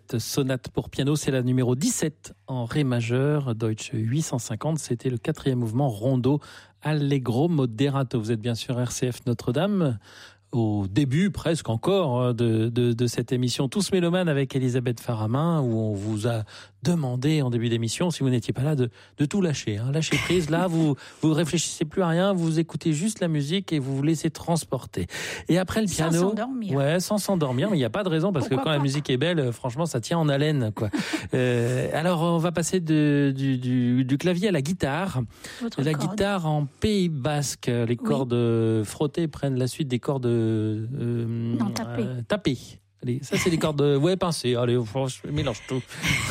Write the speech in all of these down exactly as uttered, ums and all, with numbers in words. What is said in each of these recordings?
Cette sonate pour piano, c'est la numéro dix-sept en ré majeur, Deutsche huit cent cinquante. C'était le quatrième mouvement rondo allegro moderato. Vous êtes bien sûr R C F Notre-Dame, au début presque encore de, de, de cette émission Tous Mélomanes avec Elisabeth Faramin, où on vous a demandé en début d'émission, si vous n'étiez pas là, de, de tout lâcher. Hein. Lâcher prise, là, vous vous réfléchissez plus à rien, vous écoutez juste la musique et vous vous laissez transporter. Et après le piano... Sans s'endormir. Ouais, sans s'endormir, mais il n'y a pas de raison, parce Pourquoi que quand pas la musique est belle, franchement, ça tient en haleine, quoi. euh, alors, on va passer de, du, du, du clavier à la guitare. Votre la corde. guitare en Pays Basque. Les Oui. cordes frottées prennent la suite des cordes euh, Non, tapées. euh, tapées. Allez, ça c'est des cordes ouais pincées. Allez, je mélange tout.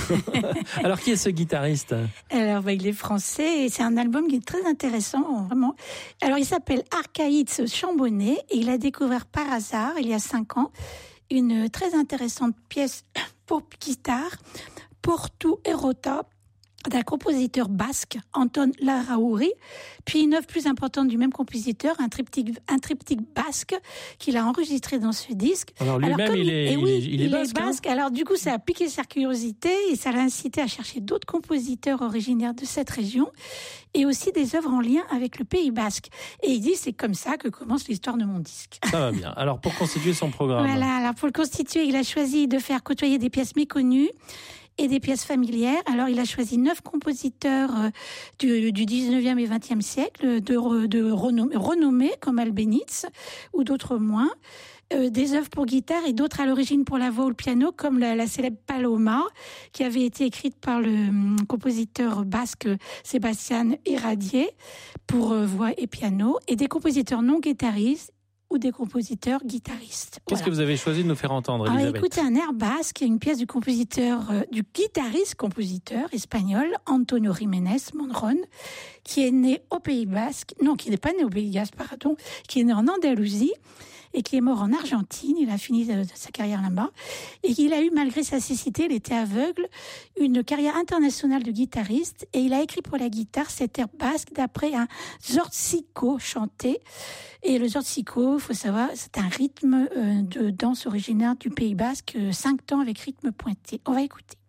Alors qui est ce guitariste? Alors, bah, il est français et c'est un album qui est très intéressant, vraiment. Alors, il s'appelle Archaïtz Chambonnet et il a découvert par hasard, il y a cinq ans, une très intéressante pièce pour guitare, Portu Erota, d'un compositeur basque, Anton Larrauri, puis une œuvre plus importante du même compositeur, un triptyque, un triptyque basque qu'il a enregistré dans ce disque. Alors lui-même, comme il est, et il oui, est, il est basque. hein Alors du coup, ça a piqué sa curiosité et ça l'a incité à chercher d'autres compositeurs originaires de cette région et aussi des œuvres en lien avec le Pays Basque. Et il dit, c'est comme ça que commence l'histoire de mon disque. Ça va bien. Alors pour constituer son programme. Voilà, alors pour le constituer, il a choisi de faire côtoyer des pièces méconnues et des pièces familières. Alors, il a choisi neuf compositeurs euh, du, du dix-neuvième et vingtième siècle, de, de renommés, renommés comme Albéniz ou d'autres moins, euh, des œuvres pour guitare et d'autres à l'origine pour la voix ou le piano, comme la, la célèbre Paloma, qui avait été écrite par le hum, compositeur basque Sébastien Iradier pour euh, voix et piano, et des compositeurs non guitaristes ou des compositeurs guitaristes. Qu'est-ce Voilà. que vous avez choisi de nous faire entendre, Alors, Elisabeth? écoutez un air basque, une pièce du compositeur, euh, du guitariste-compositeur espagnol Antonio Jiménez Monron, qui est né au Pays Basque, non, qui n'est pas né au Pays Basque, pardon, qui est né en Andalousie et qui est mort en Argentine. Il a fini de, de sa carrière là-bas et il a eu, malgré sa cécité, il était aveugle, une carrière internationale de guitariste, et il a écrit pour la guitare cet air basque d'après un zortziko chanté. Et le zortziko, il faut savoir, c'est un rythme euh, de danse originaire du Pays Basque, euh, cinq temps avec rythme pointé. On va écouter.